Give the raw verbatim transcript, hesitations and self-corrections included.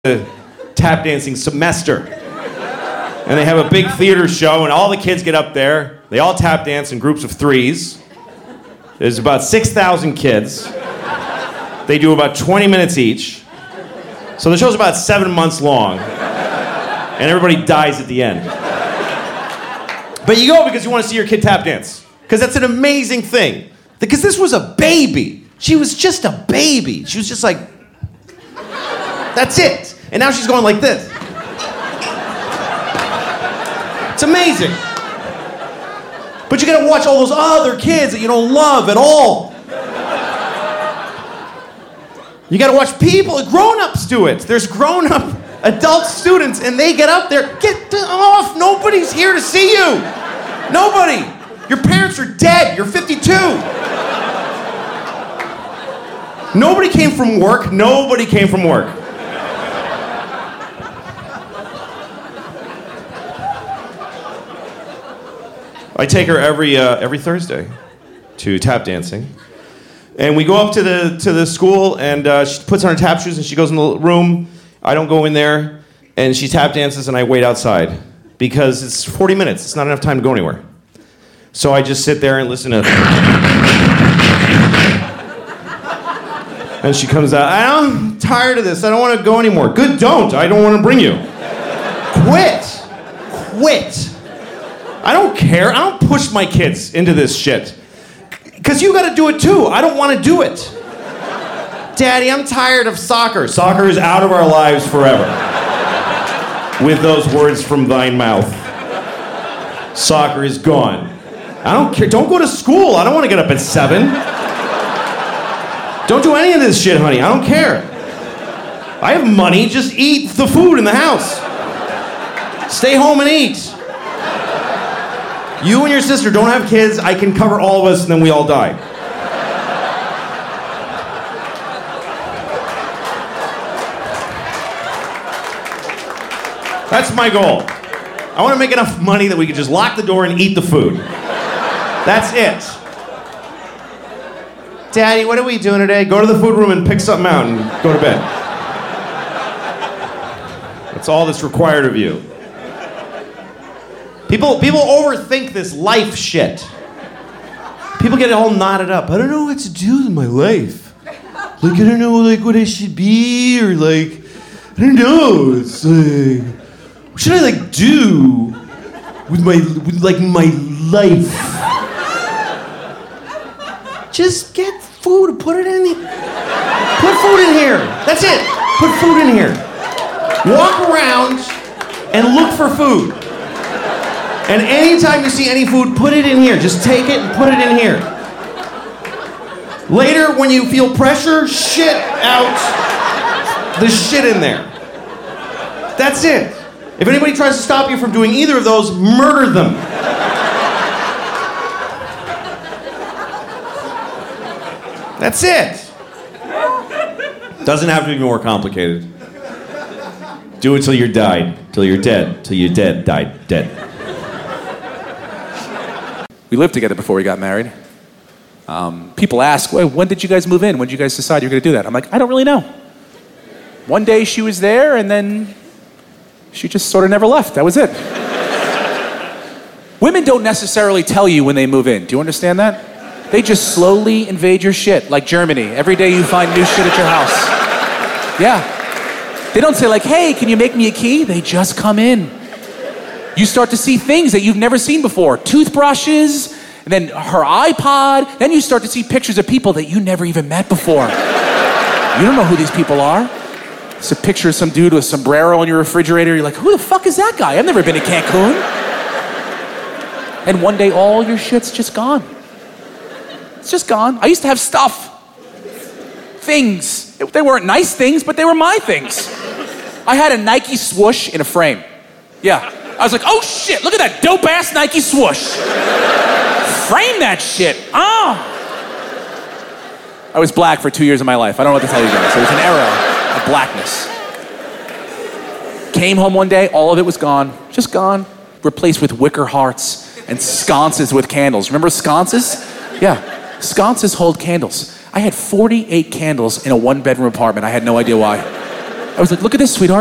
the tap dancing semester. And they have a big theater show, and all the kids get up there. They all tap dance in groups of threes. There's about six thousand kids. They do about twenty minutes each. So the show's about seven months long. And everybody dies at the end. But you go because you want to see your kid tap dance. Because that's an amazing thing. Because this was a baby. She was just a baby. She was just like, that's it. And now she's going like this. It's amazing. But you gotta watch all those other kids that you don't love at all. You gotta watch people, grown-ups do it. There's grown-up adult students and they get up there. Get off, nobody's here to see you. Nobody. Your parents are dead, you're fifty-two. Nobody came from work, nobody came from work. I take her every uh, every Thursday to tap dancing, and we go up to the to the school, and uh, she puts on her tap shoes and she goes in the room. I don't go in there, and she tap dances, and I wait outside because it's forty minutes. It's not enough time to go anywhere. So I just sit there and listen to. And she comes out. I'm tired of this. I don't want to go anymore. Good, don't. I don't want to bring you. Quit. Quit. I don't care. I don't push my kids into this shit. Because you got to do it too. I don't want to do it. Daddy, I'm tired of soccer. Soccer is out of our lives forever. With those words from thine mouth. Soccer is gone. I don't care. Don't go to school. I don't want to get up at seven. Don't do any of this shit, honey. I don't care. I have money. Just eat the food in the house. Stay home and eat. You and your sister don't have kids, I can cover all of us, and then we all die. That's my goal. I want to make enough money that we can just lock the door and eat the food. That's it. Daddy, what are we doing today? Go to the food room and pick something out and go to bed. That's all that's required of you. People, people overthink this life shit. People get all knotted up. I don't know what to do with my life. Like, I don't know, like, what I should be, or, like, I don't know. It's like, what should I, like, do with my, with, like, my life? Just get food, put it in here. Put food in here. That's it. Put food in here. Walk around and look for food. And anytime you see any food, put it in here. Just take it and put it in here. Later, when you feel pressure, shit out the shit in there. That's it. If anybody tries to stop you from doing either of those, murder them. That's it. Doesn't have to be more complicated. Do it till you're died, till you're dead, till you're dead, died, dead. We lived together before we got married. Um, people ask, well, when did you guys move in? When did you guys decide you were going to do that? I'm like, I don't really know. One day she was there, and then she just sort of never left. That was it. Women don't necessarily tell you when they move in. Do you understand that? They just slowly invade your shit, like Germany. Every day you find new shit at your house. Yeah. They don't say like, hey, can you make me a key? They just come in. You start to see things that you've never seen before. Toothbrushes, and then her iPod. Then you start to see pictures of people that you never even met before. You don't know who these people are. It's a picture of some dude with a sombrero on your refrigerator. You're like, who the fuck is that guy? I've never been to Cancun. And one day, all your shit's just gone. It's just gone. I used to have stuff. Things. They weren't nice things, but they were my things. I had a Nike swoosh in a frame. Yeah. I was like, oh shit, look at that dope-ass Nike swoosh. Frame that shit. Oh. I was black for two years of my life. I don't know what to tell you guys. It was an era of blackness. Came home one day, all of it was gone. Just gone. Replaced with wicker hearts and sconces with candles. Remember sconces? Yeah. Sconces hold candles. I had forty-eight candles in a one-bedroom apartment. I had no idea why. I was like, look at this, sweetheart.